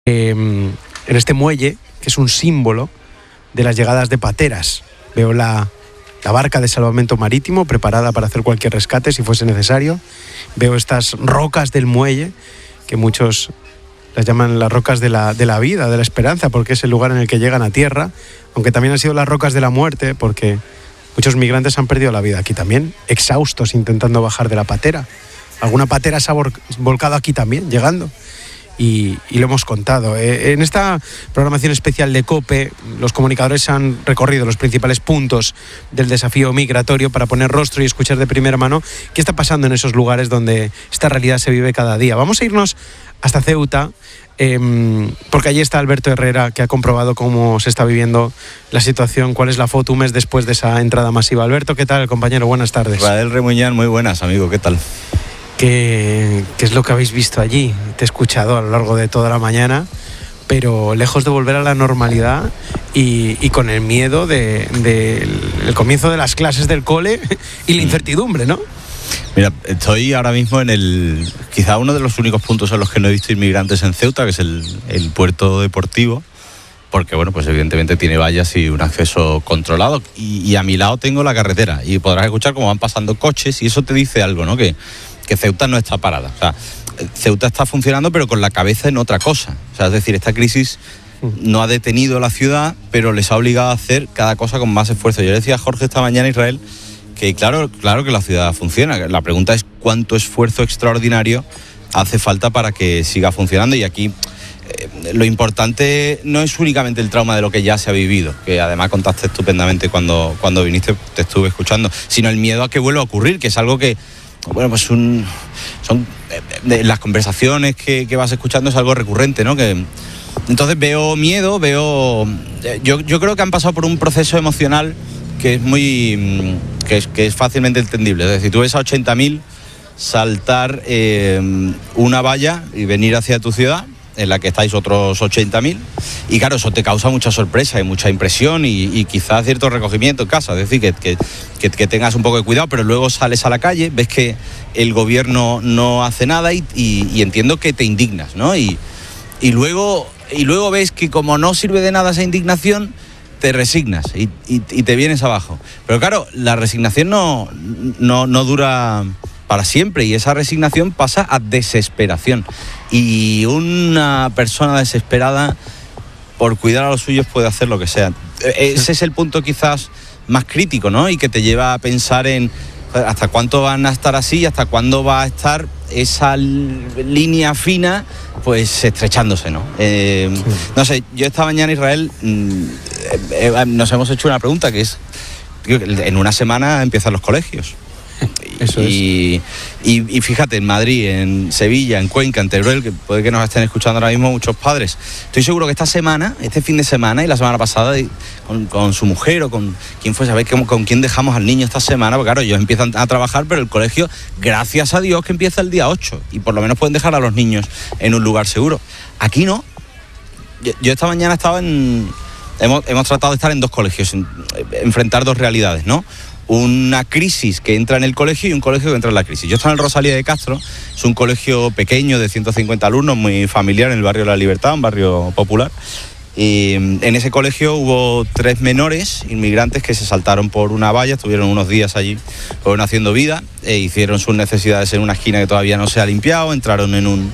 en este muelle, que es un símbolo de las llegadas de pateras. Veo la barca de salvamento marítimo preparada para hacer cualquier rescate si fuese necesario. Veo estas rocas del muelle, que muchos las llaman las rocas de la vida, de la esperanza, porque es el lugar en el que llegan a tierra, aunque también han sido las rocas de la muerte, porque muchos migrantes han perdido la vida aquí también, exhaustos intentando bajar de la patera. Alguna patera se ha volcado aquí también, llegando. Y lo hemos contado. En esta programación especial de COPE, los comunicadores han recorrido los principales puntos del desafío migratorio para poner rostro y escuchar de primera mano qué está pasando en esos lugares donde esta realidad se vive cada día. Vamos a irnos hasta Ceuta, porque allí está Alberto Herrera, que ha comprobado cómo se está viviendo la situación, cuál es la foto un mes después de esa entrada masiva. Alberto, ¿qué tal, compañero? Buenas tardes. Rael Remuñán, muy buenas, amigo, ¿qué tal? ¿Qué es lo que habéis visto allí? Te he escuchado a lo largo de toda la mañana, pero lejos de volver a la normalidad y con el miedo del comienzo de las clases del cole y la incertidumbre, ¿no? Mira, estoy ahora mismo en quizá uno de los únicos puntos en los que no he visto inmigrantes en Ceuta, que es el puerto deportivo, porque bueno, pues evidentemente tiene vallas y un acceso controlado, y a mi lado tengo la carretera y podrás escuchar cómo van pasando coches, y eso te dice algo, ¿no? Que Ceuta no está parada. O sea, Ceuta está funcionando, pero con la cabeza en otra cosa. O sea, es decir, esta crisis no ha detenido la ciudad, pero les ha obligado a hacer cada cosa con más esfuerzo. Yo le decía a Jorge esta mañana, Israel, que claro que la ciudad funciona. La pregunta es cuánto esfuerzo extraordinario hace falta para que siga funcionando. Y aquí lo importante no es únicamente el trauma de lo que ya se ha vivido, que además contaste estupendamente cuando viniste, te estuve escuchando, sino el miedo a que vuelva a ocurrir, que es algo que, bueno, pues son de las conversaciones que vas escuchando, es algo recurrente, ¿no? Entonces veo miedo, yo creo que han pasado por un proceso emocional que es que es fácilmente entendible. Es decir, tú ves a 80.000 saltar una valla y venir hacia tu ciudad, en la que estáis otros 80.000, y claro, eso te causa mucha sorpresa y mucha impresión y quizás cierto recogimiento en casa. Es decir, que tengas un poco de cuidado, pero luego sales a la calle, ves que el gobierno no hace nada y entiendo que te indignas, ¿no? Y luego ves que como no sirve de nada esa indignación, te resignas y te vienes abajo. Pero claro, la resignación no dura para siempre, y esa resignación pasa a desesperación. Y una persona desesperada por cuidar a los suyos puede hacer lo que sea. Ese es el punto quizás más crítico, ¿no? Y que te lleva a pensar en hasta cuánto van a estar así, hasta cuándo va a estar esa línea fina pues estrechándose, ¿no? No sé, yo esta mañana, Israel, nos hemos hecho una pregunta, que es, en una semana empiezan los colegios. Eso y fíjate, en Madrid, en Sevilla, en Cuenca, en Teruel, que puede que nos estén escuchando ahora mismo muchos padres. Estoy seguro que esta semana, este fin de semana y la semana pasada, con su mujer o con quien fuese, a ver con quién dejamos al niño esta semana, porque claro, ellos empiezan a trabajar, pero el colegio, gracias a Dios, que empieza el día 8 y por lo menos pueden dejar a los niños en un lugar seguro. Aquí no. Yo esta mañana estaba hemos tratado de estar en dos colegios, enfrentar dos realidades, ¿no? Una crisis que entra en el colegio y un colegio que entra en la crisis. Yo estaba en el Rosalía de Castro, es un colegio pequeño de 150 alumnos, muy familiar, en el barrio de La Libertad, un barrio popular. Y en ese colegio hubo 3 menores inmigrantes que se saltaron por una valla, estuvieron unos días allí, fueron haciendo vida, hicieron sus necesidades en una esquina que todavía no se ha limpiado, entraron en un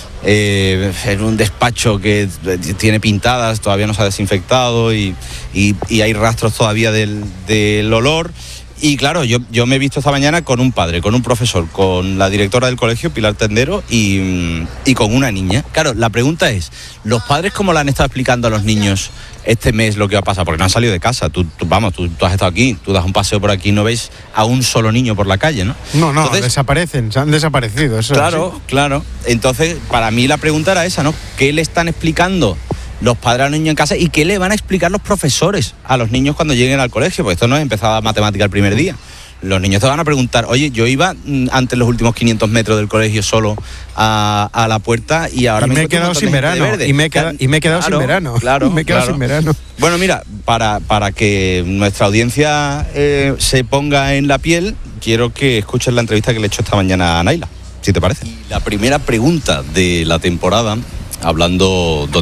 despacho que tiene pintadas, todavía no se ha desinfectado y hay rastros todavía del olor. Y claro, yo me he visto esta mañana con un padre, con un profesor, con la directora del colegio, Pilar Tendero, y con una niña. Claro, la pregunta es, ¿los padres cómo le han estado explicando a los niños este mes lo que va a pasar? Porque no han salido de casa, tú has estado aquí, tú das un paseo por aquí y no ves a un solo niño por la calle, ¿no? No, entonces, han desaparecido. Eso claro. Entonces, para mí la pregunta era esa, ¿no? ¿Qué le están explicando los padres a los niños en casa y qué le van a explicar los profesores a los niños cuando lleguen al colegio? Porque esto no es empezar matemática el primer día. Los niños te van a preguntar, oye, yo iba antes los últimos 500 metros del colegio solo a la puerta y ahora me he quedado sin verano. Y me he quedado sin verano. Claro. Sin verano. Bueno, mira, para que nuestra audiencia se ponga en la piel, quiero que escuches la entrevista que le he hecho esta mañana a Naila, si te parece. Y la primera pregunta de la temporada hablando